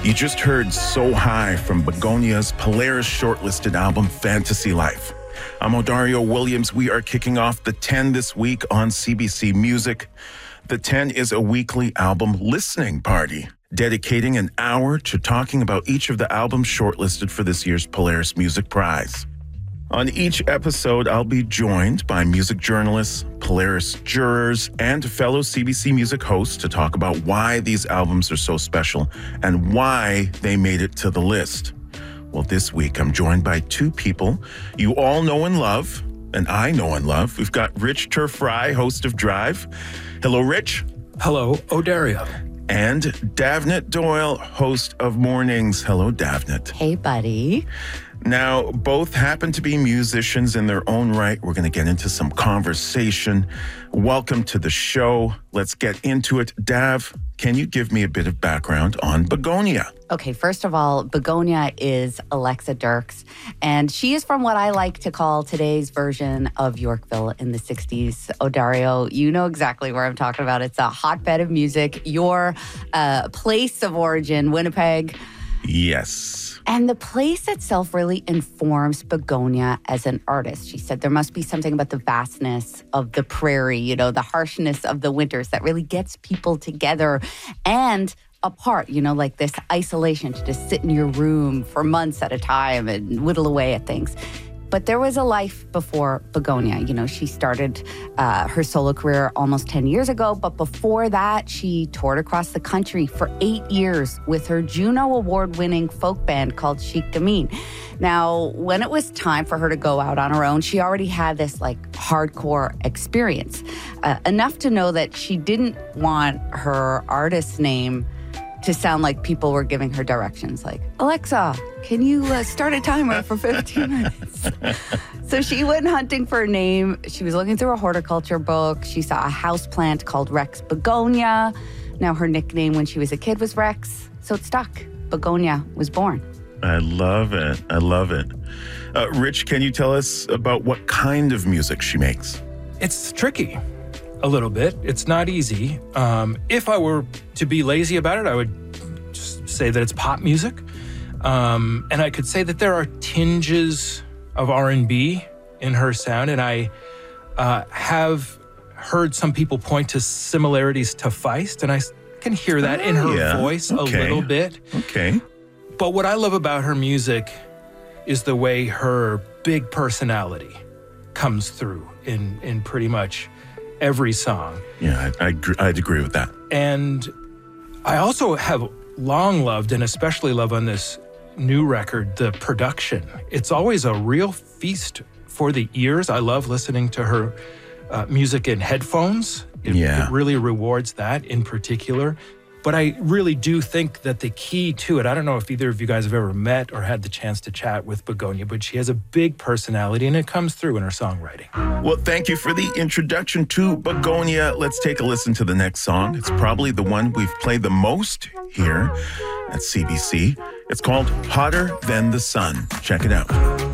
You just heard So High from Begonia's Polaris shortlisted album, Fantasy Life. I'm Odario Williams. We are kicking off The 10 this week on CBC Music. The 10 is a weekly album listening party, dedicating an hour to talking about each of the albums shortlisted for this year's Polaris Music Prize. On each episode, I'll be joined by music journalists, Polaris jurors, and fellow CBC Music hosts to talk about why these albums are so special and why they made it to the list. Well, this week, I'm joined by two people you all know and love, and I know and love. We've got Rich Turfry, host of Drive. Hello, Rich. Hello, Odario. And Davnit Doyle, host of Mornings. Hello, Davnit. Hey, buddy. Now, both happen to be musicians in their own right. We're going to get into some conversation. Welcome to the show. Let's get into it. Dav, can you give me a bit of background on Begonia? Okay, first of all, Begonia is Alexa Dirks, and she is from what I like to call today's version of Yorkville in the 60s. Odario, you know exactly where I'm talking about. It's a hotbed of music, your place of origin, Winnipeg. Yes. And the place itself really informs Begonia as an artist. She said there must be something about the vastness of the prairie, you know, the harshness of the winters that really gets people together and apart, you know, like this isolation to just sit in your room for months at a time and whittle away at things. But there was a life before Begonia. You know, she started her solo career almost 10 years ago. But before that, she toured across the country for 8 years with her Juno Award-winning folk band called Chic Gamine. Now, when it was time for her to go out on her own, she already had this like hardcore experience. Enough to know that she didn't want her artist name to sound like people were giving her directions, like, Alexa, can you start a timer for 15 minutes? So she went hunting for a name. She was looking through a horticulture book. She saw a houseplant called Rex Begonia. Now her nickname when she was a kid was Rex, so it stuck. Begonia was born. I love it. I love it. Rich, can you tell us about what kind of music she makes? It's tricky. A little bit. It's not easy. If I were to be lazy about it, I would just say that it's pop music. And I could say that there are tinges of R&B in her sound. And I have heard some people point to similarities to Feist, and I can hear that in her voice a little bit. Okay. But what I love about her music is the way her big personality comes through in pretty much every song. Yeah, I'd agree with that. And I also have long loved, and especially love on this new record, the production. It's always a real feast for the ears. I love listening to her music in headphones. It really rewards that in particular. But I really do think that the key to it, I don't know if either of you guys have ever met or had the chance to chat with Begonia, but she has a big personality and it comes through in her songwriting. Well, thank you for the introduction to Begonia. Let's take a listen to the next song. It's probably the one we've played the most here at CBC. It's called Hotter Than the Sun. Check it out.